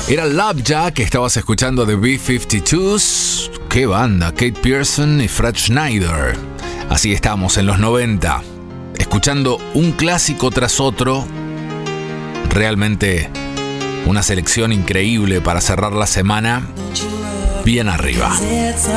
Era Love Ya, que estabas escuchando de B-52s. ¡Qué banda! Kate Pierson y Fred Schneider. Así estamos en los 90, escuchando un clásico tras otro. Realmente una selección increíble para cerrar la semana bien arriba.